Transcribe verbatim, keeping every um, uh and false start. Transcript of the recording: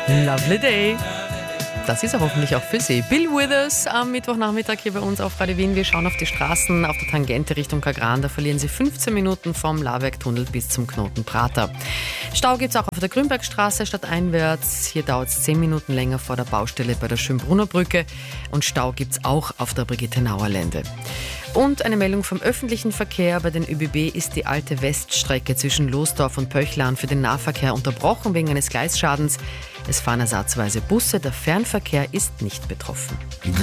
Lovely day. Das ist er hoffentlich auch für Sie. Bill Withers am Mittwochnachmittag hier bei uns auf Radio Wien. Wir schauen auf die Straßen auf der Tangente Richtung Kagran. Da verlieren Sie fünfzehn Minuten vom Laberg-Tunnel bis zum Knoten Prater. Stau gibt es auch auf der Grünbergstraße stadteinwärts. Hier dauert es zehn Minuten länger vor der Baustelle bei der Schönbrunner Brücke. Und Stau gibt es auch auf der Brigitte-Nauer Lände. Und eine Meldung vom öffentlichen Verkehr. Bei den ÖBB ist die alte Weststrecke zwischen Losdorf und Pöchlan für den Nahverkehr unterbrochen wegen eines Gleisschadens. Es fahren ersatzweise Busse. Der Fernverkehr ist nicht betroffen.